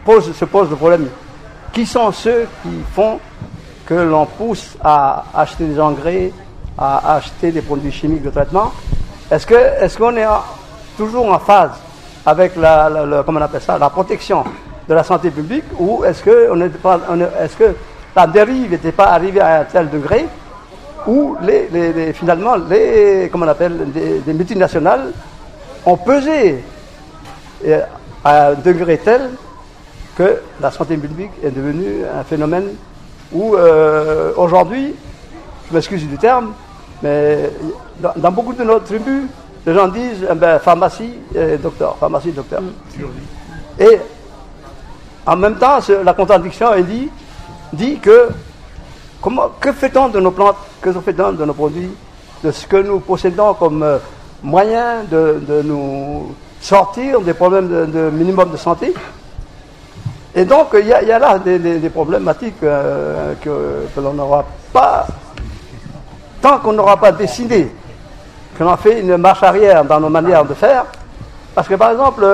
se pose le problème. Qui sont ceux qui font que l'on pousse à acheter des engrais, à acheter des produits chimiques de traitement? Est-ce qu'on est toujours en phase avec comment on appelle ça, la protection de la santé publique, ou est-ce que la dérive n'était pas arrivée à un tel degré où finalement comment on appelle, des multinationales ont pesé à un degré tel que la santé publique est devenue un phénomène où aujourd'hui, je m'excuse du terme, mais dans beaucoup de nos tribus, les gens disent pharmacie et docteur, pharmacie et docteur. Et en même temps, la contradiction dit que que fait-on de nos plantes, que fait-on de nos produits, de ce que nous possédons comme moyen de nous sortir des problèmes de minimum de santé. Et donc, il y a là des problématiques que l'on n'aura pas, tant qu'on n'aura pas décidé que l'on fait une marche arrière dans nos manières de faire. Parce que, par exemple,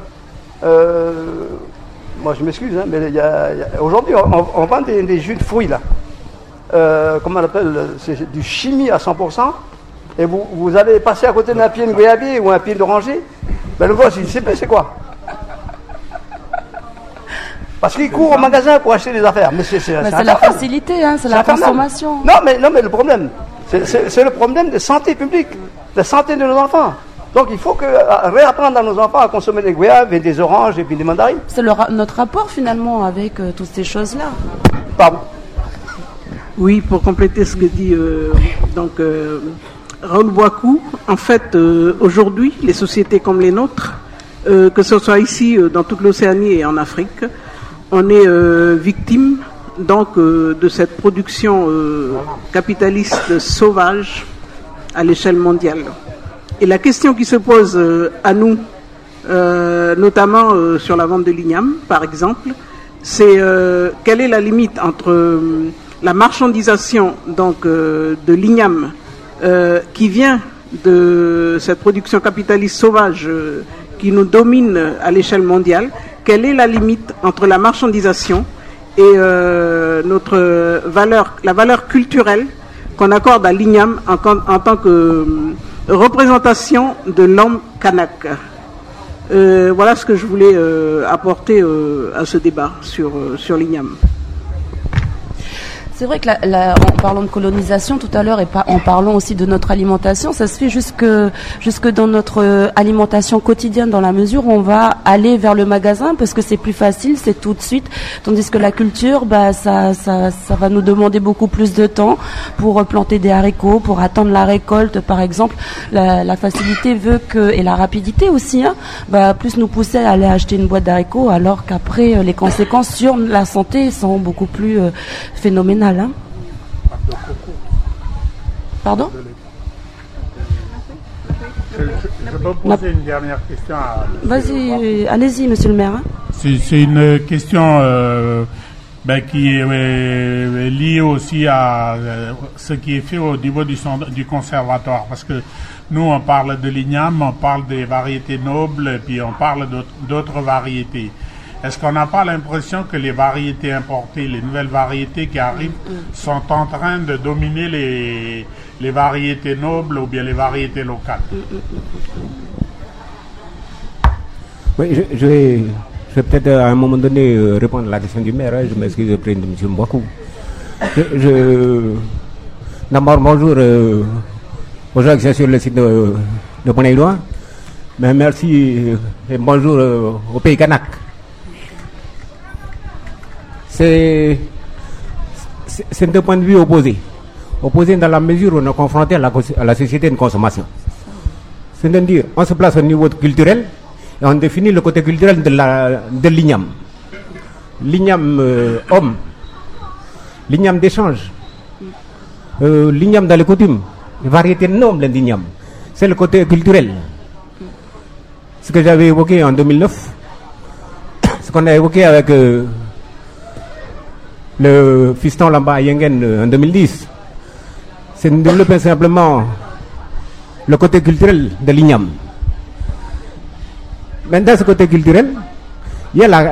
moi je m'excuse, hein, mais aujourd'hui, on vend des jus de fruits, là. Comment on appelle, c'est du chimie à 100%, et vous allez passer à côté d'un pied de goyabier ou un pied d'oranger, le gosse, il sait c'est quoi. Parce qu'il court au magasin pour acheter des affaires. Mais c'est la facilité, hein, c'est la consommation. Non, mais le problème, c'est le problème de santé publique, de santé de nos enfants. Donc il faut réapprendre à nos enfants à consommer des goyaves et des oranges et puis des mandarines. C'est notre rapport finalement avec toutes ces choses-là. Pardon. Oui, pour compléter ce que dit Raoul Bouakou, en fait, aujourd'hui, les sociétés comme les nôtres, que ce soit ici, dans toute l'Océanie et en Afrique, on est victime donc de cette production capitaliste sauvage à l'échelle mondiale. Et la question qui se pose à nous, notamment sur la vente de l'igname, par exemple, c'est quelle est la limite entre la marchandisation donc de l'igname qui vient de cette production capitaliste sauvage qui nous domine à l'échelle mondiale. Quelle est la limite entre la marchandisation et la valeur culturelle qu'on accorde à l'igname en tant que représentation de l'homme kanak? Voilà ce que je voulais apporter à ce débat sur l'igname. C'est vrai que en parlant de colonisation tout à l'heure et en parlant aussi de notre alimentation, ça se fait jusque dans notre alimentation quotidienne, dans la mesure où on va aller vers le magasin parce que c'est plus facile, c'est tout de suite, tandis que la culture, ça va nous demander beaucoup plus de temps pour planter des haricots, pour attendre la récolte par exemple. La facilité veut et la rapidité aussi, plus nous pousser à aller acheter une boîte d'haricots, alors qu'après les conséquences sur la santé sont beaucoup plus phénoménales. Pardon? Je peux poser une dernière question à... Vas-y, allez-y, monsieur le maire. C'est une question qui est liée aussi à ce qui est fait au niveau du conservatoire. Parce que nous, on parle de l'igname, on parle des variétés nobles, et puis on parle d'autres variétés. Est-ce qu'on n'a pas l'impression que les variétés importées, les nouvelles variétés qui arrivent, sont en train de dominer les variétés nobles ou bien les variétés locales? Oui, je vais peut-être à un moment donné répondre à la question du maire. Je m'excuse auprès de M. Mbouakou. D'abord, bonjour aux gens qui sont sur le site de Bonaïdois. Mais merci et bonjour au pays kanak. C'est deux points de vue opposés. Opposés dans la mesure où on est confronté à la société de consommation. C'est-à-dire, on se place au niveau culturel et on définit le côté culturel de l'igname. L'igname homme, l'igname d'échange, l'igname dans les coutumes, les variétés nobles d'igname. C'est le côté culturel. Ce que j'avais évoqué en 2009, ce qu'on a évoqué avec... le fiston Lamba Yengen en 2010, c'est de développer simplement le côté culturel de l'igname. Maintenant, ce côté culturel, il y a